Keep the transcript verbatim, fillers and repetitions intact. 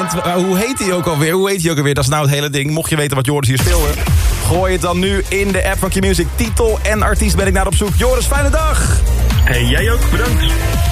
bent. Uh, hoe heet hij ook alweer? Hoe heet hij ook alweer? Dat is nou het hele ding. Mocht je weten wat Joris hier speelde, gooi het dan nu in de app van Q-Music. Titel en artiest ben ik naar op zoek. Joris, fijne dag! Hey, jij ook. Bedankt.